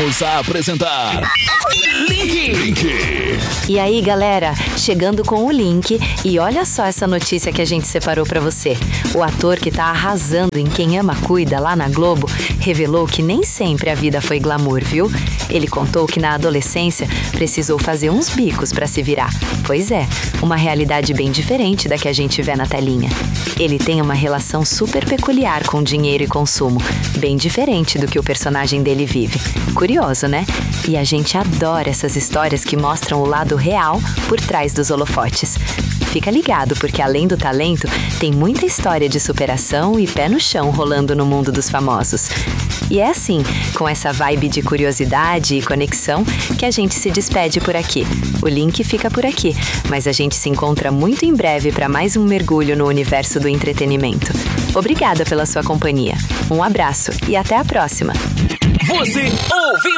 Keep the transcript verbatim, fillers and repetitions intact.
Voltamos a apresentar Link. Link. E aí, galera, chegando com o Link, e olha só essa notícia que a gente separou pra você. O ator que tá arrasando em Quem Ama Cuida lá na Globo revelou que nem sempre a vida foi glamour, viu? Ele contou que na adolescência precisou fazer uns bicos pra se virar. Pois é, uma realidade bem diferente da que a gente vê na telinha. Ele tem uma relação super peculiar com dinheiro e consumo, bem diferente do que o personagem dele vive. Curioso, né? E a gente adora essas histórias que mostram o lado real por trás dos holofotes. Fica ligado, porque além do talento, tem muita história de superação e pé no chão rolando no mundo dos famosos. E é assim, com essa vibe de curiosidade e conexão, que a gente se despede por aqui. O Link fica por aqui, mas a gente se encontra muito em breve para mais um mergulho no universo do entretenimento. Obrigada pela sua companhia. Um abraço e até a próxima. Você ouviu?